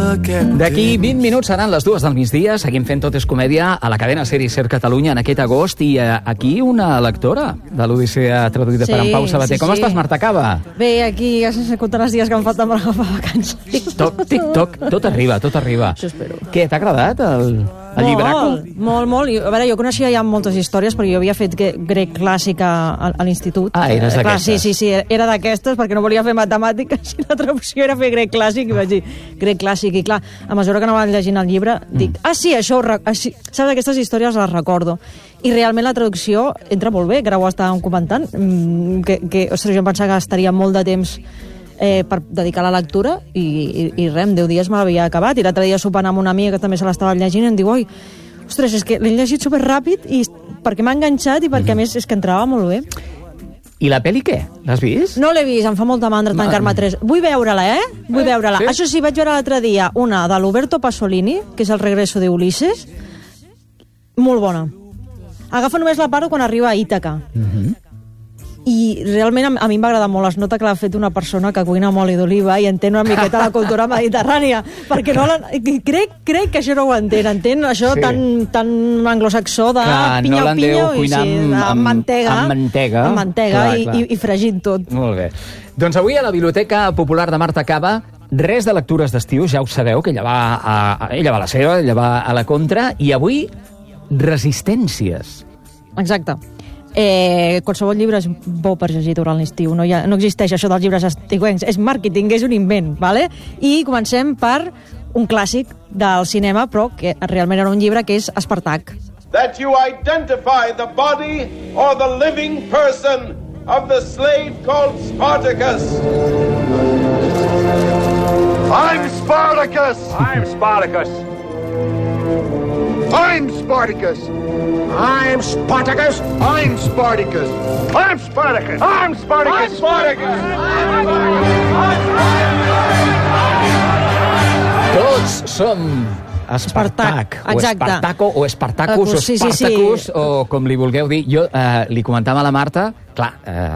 D'aquí 20 minuts seran les 2 del migdia. Seguim fent Tot és comèdia a la cadena Ser i Ser Catalunya en aquest agost. I aquí una lectora de l'Odissea traduïda per en Pau Sabater. Com estàs, Marta Cava? Bé, aquí ja s'han comptat els dies que em falten per agafar vacances. Tic-toc, tot arriba, tot arriba. Això espero. Què, t'ha agradat el llibraco? Molt. A veure, jo coneixia ja moltes històries perquè jo havia fet grec clàssic a l'institut. Ah, eres d'aquestes. Sí, era d'aquestes perquè no volia fer matemàtiques i la traducció era fer grec clàssic i vaig dir grec clàssic i clar, a mesura que anava llegint el llibre dic, això saps, aquestes històries les recordo i realment la traducció entra molt bé, que ara ho estàvem comentant ostres, jo em pensava que estaria molt de temps per dedicar a la lectura i res, en 10 dies me l'havia acabat i l'altre dia sopant amb una amiga que també se l'estava llegint i em diu, ostres, és que l'he llegit superràpid i perquè m'ha enganxat i perquè a més és que entrava molt bé. I la pel·li què? L'has vist? No l'he vist, em fa molta mandra tancar-me 3. Vull veure-la, Vull veure-la. Sí? Això sí, vaig veure l'altre dia una de l'Uberto Pasolini, que és El regreso de Ulises. Molt bona. Agafa només la part quan arriba a Ítaca. I realment a mi em va agradar molt. Es nota que l'ha fet una persona que cuina amb oli d'oliva i entén una miqueta la cultura mediterrània, perquè crec que això no ho entén això tan anglosaxó de pinya-pinya amb mantega i fregint tot. Molt bé. Doncs avui a la Biblioteca Popular de Marta Cava res de lectures d'estiu, ja ho sabeu, que ella va a la seva, ella va a la contra, i avui resistències. Exacte. Qualsevol llibre és bo per llegir durant l'estiu, no existeix això dels llibres estiuencs, és màrqueting, és un invent, ¿vale? I comencem per un clàssic del cinema, però que realment era un llibre, que és Espartac. That you identify the body or the living person of the slave called Spartacus. I'm Spartacus! I'm Spartacus! I'm Spartacus! I'm Spartacus! I'm Spartacus! I'm Spartacus! I'm Spartacus! I'm Spartacus! Tots som Espartac, o Espartaco, o Espartacus, o Spartacus, o com li vulgueu dir. Jo li comentava a la Marta, clar,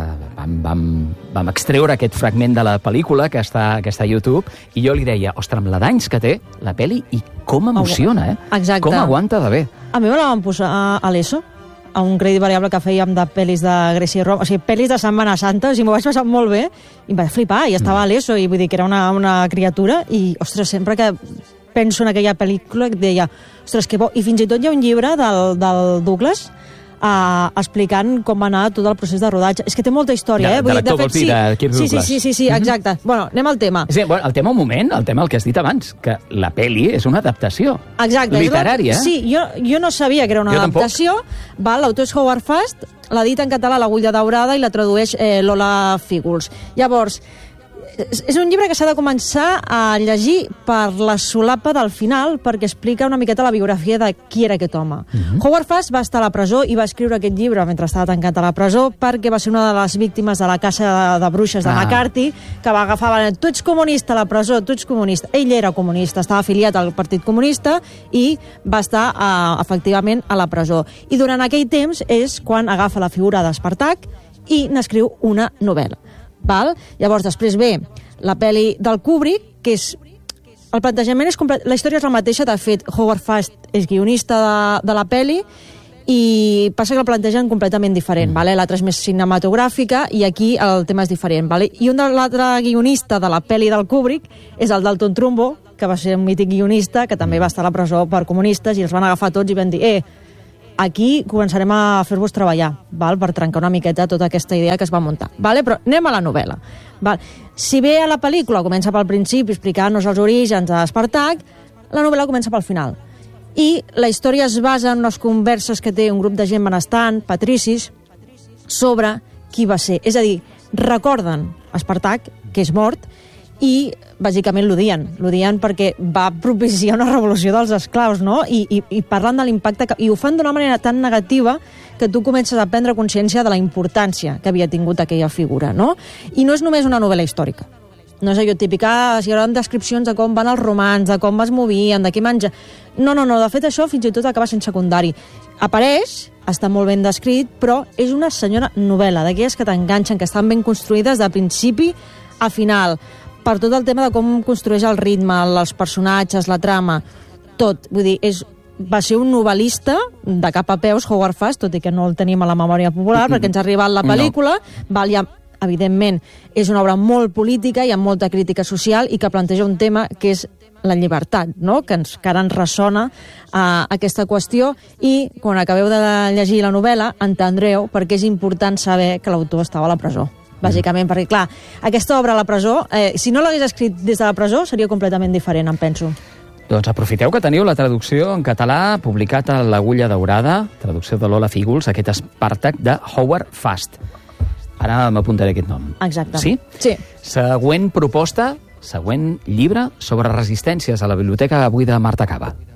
vam extreure aquest fragment de la pel·lícula que està a YouTube, i jo li deia, ostres, amb la d'anys que té la pel·li, i com emociona, Exacte. Com aguanta de bé. A mi me la van posar a l'ESO, a un crèdit variable que fèiem de pel·lis de Grècia i Roma, o sigui, pel·lis de Setmana Santa, i m'ho vaig passar molt bé, i em vaig flipar, i estava a l'ESO, i vull dir que era una criatura, i, ostres, sempre que penso en aquella pel·lícula que deia, ostres, que bo, i fins i tot hi ha un llibre del Douglas explicant com va anar tot el procés de rodatge. És que té molta història, de l'actor, vols dir, de Kirk Douglas. Sí, exacte. Bueno, anem al tema. Sí, bueno, el tema un moment, el que has dit abans, que la pel·li és una adaptació literària. Sí, jo no sabia que era una adaptació. L'autor és Howard Fast, l'ha dit en català l'Agulla Daurada i la tradueix Lola Fígols. Llavors, és un llibre que s'ha de començar a llegir per la solapa del final, perquè explica una miqueta la biografia de qui era aquest home. Howard Fast va estar a la presó i va escriure aquest llibre mentre estava tancat a la presó, perquè va ser una de les víctimes de la caça de bruixes de McCarthy, que va agafar, tu ets comunista a la presó, tu ets comunista. Ell era comunista, estava afiliat al Partit Comunista i va estar efectivament a la presó. I durant aquell temps és quan agafa la figura d'Espartac i n'escriu una novel·la. Llavors, després ve la pel·li del Kubrick, que és... El plantejament és complet... La història és la mateixa, de fet, Howard Fast és guionista de la pel·li i passa que el plantegen completament diferent. L'altra és més cinematogràfica i aquí el tema és diferent. I l'altre guionista de la pel·li del Kubrick és el Dalton Trumbo, que va ser un mític guionista, que també va estar a la presó per comunistes, i els van agafar tots i van dir aquí començarem a fer-vos treballar, per trencar una miqueta tota aquesta idea que es va muntar. Però anem a la novel·la. Si bé a la pel·lícula comença pel principi explicant-nos els orígens d'Espartac, la novel·la comença pel final. I la història es basa en unes converses que té un grup de gent benestant, patricis, sobre qui va ser. És a dir, recorden Espartac, que és mort, i bàsicament l'odien perquè va propiciar una revolució dels esclaus, no? I parlen de l'impacte i ho fan d'una manera tan negativa que tu comences a prendre consciència de la importància que havia tingut aquella figura, no? I no és només una novel·la històrica. No és allò típic, si hi haurà descripcions de com van els romans, de com es movien, de què menja... No, de fet això fins i tot acaba sent secundari. Apareix, està molt ben descrit, però és una senyora novel·la, d'aquelles que t'enganxen, que estan ben construïdes de principi a final. per tot el tema de com construeix el ritme, els personatges, la trama, tot. Vull dir, va ser un novel·lista de cap a peus, Howard Fast, tot i que no el tenim a la memòria popular, perquè ens ha arribat la pel·lícula, evidentment, és una obra molt política i amb molta crítica social i que planteja un tema que és la llibertat, no? Que ara ens ressona aquesta qüestió, i quan acabeu de llegir la novel·la entendreu perquè és important saber que l'autor estava a la presó. Bàsicament, perquè, clar, aquesta obra a la presó, si no l'hagués escrit des de la presó, seria completament diferent, em penso. Doncs aprofiteu que teniu la traducció en català publicat a l'Agulla Daurada, traducció de Lola Fígols, aquest Espàrtac de Howard Fast. Ara m'apuntaré aquest nom. Exacte. Sí? Sí. Següent proposta, següent llibre sobre resistències a la biblioteca avui de Marta Cava.